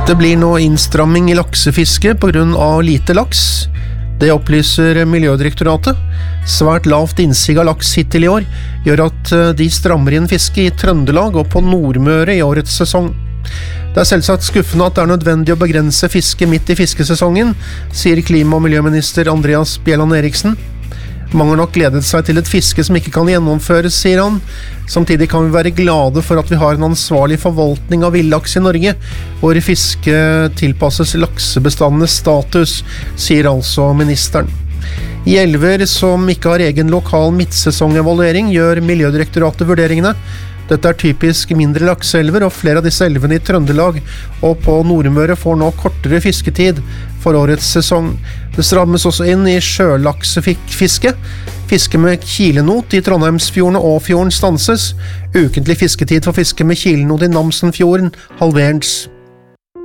Det blir nå innstramming I laksefiske på grunn av lite laks. Det opplyser Miljødirektoratet. Svært lavt innsig av laks hittil I år gjør at de strammer inn fiske I Trøndelag og på Nordmøre I årets sesong. Det selvsagt skuffende at det nødvendig å begrense fiske midt I fiskesesongen, sier klima- og miljøminister Andreas Bjelland Eriksen. Mange har nok gledet seg til et fiske som ikke kan gjennomføres, sier han. Samtidig kan vi være glade for at vi har en ansvarlig forvaltning av villaks I Norge, hvor fiske tilpasses laksebestandenes status, sier altså ministeren. I elver som ikke har egen lokal midtsesongevaluering gjør Miljødirektoratet vurderingene. Dette typisk mindre lakseelver, og flere av disse elvene I Trøndelag og på Nordmøre får nå kortere fisketid for årets sesong. Det strammes også inn I sjølaksefiske. Fiske med kilenot I Trondheimsfjorden og Åfjorden stanses. Ukentlig fisketid for fiske med kilenot I Namsenfjorden halveres.